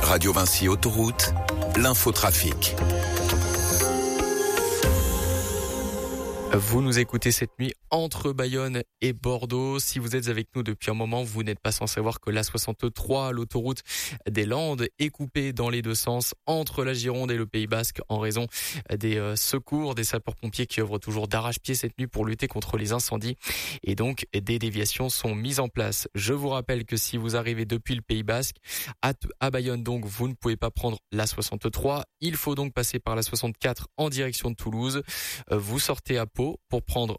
Radio Vinci Autoroute, l'infotrafic. Vous nous écoutez cette nuit entre Bayonne et Bordeaux. Si vous êtes avec nous depuis un moment, vous n'êtes pas sans savoir que l'A63, l'autoroute des Landes, est coupée dans les deux sens entre la Gironde et le Pays Basque en raison des secours des sapeurs-pompiers qui œuvrent toujours d'arrache-pied cette nuit pour lutter contre les incendies. Et donc, des déviations sont mises en place. Je vous rappelle que si vous arrivez depuis le Pays Basque, à Bayonne donc, vous ne pouvez pas prendre l'A63. Il faut donc passer par l'A64 en direction de Toulouse. Vous sortez à Pau pour prendre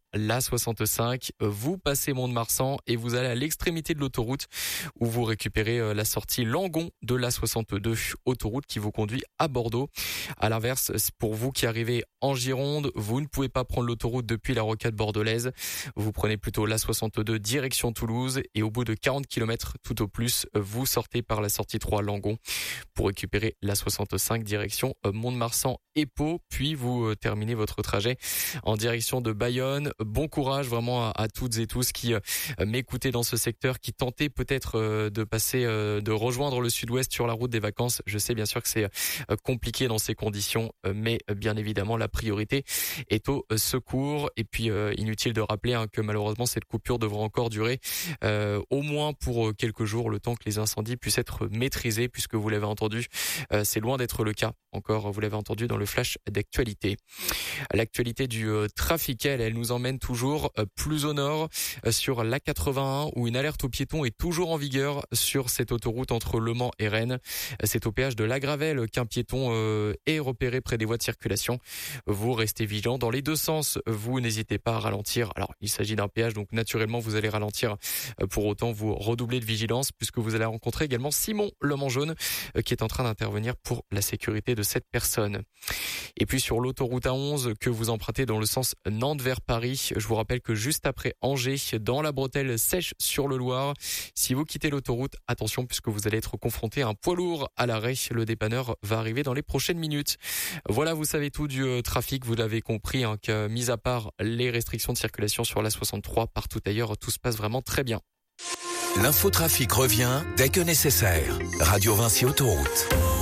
l'A65, vous passez Mont-de-Marsan et vous allez à l'extrémité de l'autoroute où vous récupérez la sortie Langon de l'A62, autoroute qui vous conduit à Bordeaux. À l'inverse, pour vous qui arrivez en Gironde, vous ne pouvez pas prendre l'autoroute depuis la rocade bordelaise. Vous prenez plutôt l'A62 direction Toulouse et au bout de 40 km tout au plus, vous sortez par la sortie 3 Langon pour récupérer l'A65 direction Mont-de-Marsan et Pau, puis vous terminez votre trajet en direction de Bayonne. Bon courage vraiment à toutes et tous qui m'écoutez dans ce secteur, qui tentez peut-être de passer, de rejoindre le sud-ouest sur la route des vacances. Je sais bien sûr que c'est compliqué dans ces conditions, mais bien évidemment la priorité est au secours. Et puis inutile de rappeler que malheureusement cette coupure devra encore durer au moins pour quelques jours, le temps que les incendies puissent être maîtrisés, puisque vous l'avez entendu, c'est loin d'être le cas encore, vous l'avez entendu dans le flash d'actualité. L'actualité du trafic, elle nous emmène toujours plus au nord sur l'A81 où une alerte aux piétons est toujours en vigueur sur cette autoroute entre Le Mans et Rennes. C'est au péage de La Gravelle qu'un piéton est repéré près des voies de circulation. Vous restez vigilant dans les deux sens. Vous n'hésitez pas à ralentir. Alors, il s'agit d'un péage, donc naturellement, vous allez ralentir. Pour autant, vous redoublez de vigilance puisque vous allez rencontrer également Simon, l'homme en jaune, qui est en train d'intervenir pour la sécurité de cette personne. Et puis sur l'autoroute A11 que vous empruntez dans le sens Nantes vers Paris, je vous rappelle que juste après Angers, dans la bretelle sèche sur le Loir, si vous quittez l'autoroute, attention puisque vous allez être confronté à un poids lourd à l'arrêt. Le dépanneur va arriver dans les prochaines minutes. Voilà, vous savez tout du trafic, vous l'avez compris, que mis à part les restrictions de circulation sur l'A63, partout ailleurs, tout se passe vraiment très bien. L'infotrafic revient dès que nécessaire. Radio Vinci Autoroute.